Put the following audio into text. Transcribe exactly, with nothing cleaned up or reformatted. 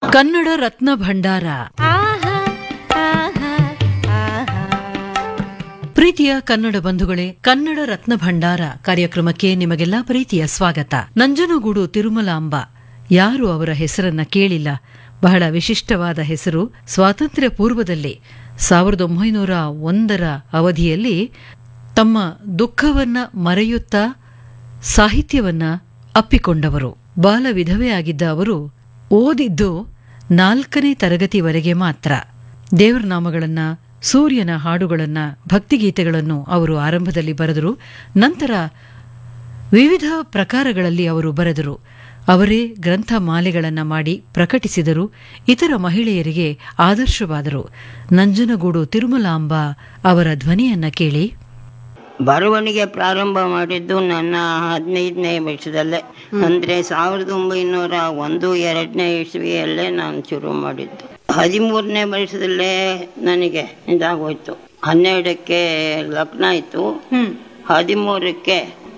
ಕನ್ನಡ ರತ್ನ ಭಂಡಾರ. ಪ್ರೀತಿಯ ಕನ್ನಡ ಬಂಧುಗಳೇ, ಕನ್ನಡ ರತ್ನ ಭಂಡಾರ ಕಾರ್ಯಕ್ರಮಕ್ಕೆ ನಿಮಗೆಲ್ಲ ಪ್ರೀತಿಯ ಸ್ವಾಗತ. ನಂಜನಗೂಡು ತಿರುಮಲಾಂಬ, ಯಾರು ಅವರ ಹೆಸರನ್ನ ಕೇಳಿಲ್ಲ? ಬಹಳ ವಿಶಿಷ್ಟವಾದ ಹೆಸರು. ಸ್ವಾತಂತ್ರ್ಯ ಪೂರ್ವದಲ್ಲಿ ಸಾವಿರದ ಒಂಬೈನೂರ ಒಂದರ ಅವಧಿಯಲ್ಲಿ ತಮ್ಮ ದುಃಖವನ್ನ ಮರೆಯುತ್ತಾ ಸಾಹಿತ್ಯವನ್ನ ಅಪ್ಪಿಕೊಂಡವರು. ಬಾಲ ವಿಧವೆಯಾಗಿದ್ದ ಅವರು ಓದಿದ್ದು ನಾಲ್ಕನೇ ತರಗತಿವರೆಗೆ ಮಾತ್ರ. ದೇವರ ನಾಮಗಳನ್ನ, ಸೂರ್ಯನ ಹಾಡುಗಳನ್ನ, ಭಕ್ತಿಗೀತೆಗಳನ್ನು ಅವರು ಆರಂಭದಲ್ಲಿ ಬರೆದರು. ನಂತರ ವಿವಿಧ ಪ್ರಕಾರಗಳಲ್ಲಿ ಅವರು ಬರೆದರು. ಅವರೇ ಗ್ರಂಥ ಮಾಲೆಗಳನ್ನು ಮಾಡಿ ಪ್ರಕಟಿಸಿದರು. ಇತರ ಮಹಿಳೆಯರಿಗೆ ಆದರ್ಶವಾದರು. ನಂಜನಗೂಡು ತಿರುಮಲಾಂಬ ಅವರ ಧ್ವನಿಯನ್ನ ಕೇಳಿ. ಬರವಣಿಗೆ ಪ್ರಾರಂಭ ಮಾಡಿದ್ದು ನನ್ನ ಹದಿನೈದನೇ ವರ್ಷದಲ್ಲೇ, ಅಂದ್ರೆ ಸಾವಿರದ ಒಂಬೈನೂರ ಒಂದು ಎರಡನೇ ಇಸ್ವಿಯಲ್ಲೇ ನಾನು ಶುರು ಮಾಡಿದ್ದು. ಹದಿಮೂರನೇ ವರ್ಷದಲ್ಲೇ ನನಗೆ ಇದಾಗೋಯ್ತು. ಹನ್ನೆರಡಕ್ಕೆ ಲಗ್ನ ಆಯ್ತು, ಹದಿಮೂರಕ್ಕೆ